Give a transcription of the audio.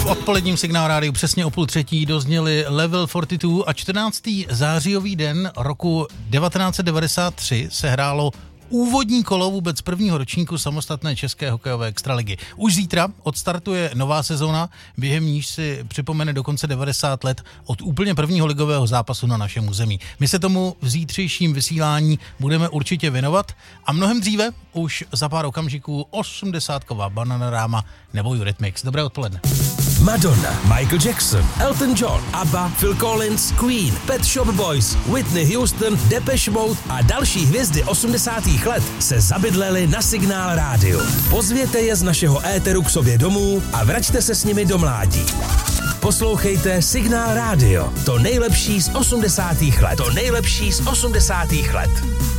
odpoledním Signál rádiu přesně o 2:30 dozněli Level 42 a 14. zářijový den roku 1993 se hrálo úvodní kolo vůbec prvního ročníku samostatné české hokejové extraligy. Už zítra odstartuje nová sezóna, během níž si připomene dokonce 90 let od úplně prvního ligového zápasu na našem území. My se tomu v zítřejším vysílání budeme určitě věnovat a mnohem dříve, už za pár okamžiků 80ková Bananaráma nebo Eurythmics. Dobré odpoledne. Madonna, Michael Jackson, Elton John, ABBA, Phil Collins, Queen, Pet Shop Boys, Whitney Houston, Depeche Mode a další hvězdy 80. let se zabydleli na Signál rádiu. Pozvěte je z našeho éteru k sobě domů a vraťte se s nimi do mládí. Poslouchejte Signál rádio. To nejlepší z 80. let. To nejlepší z 80. let.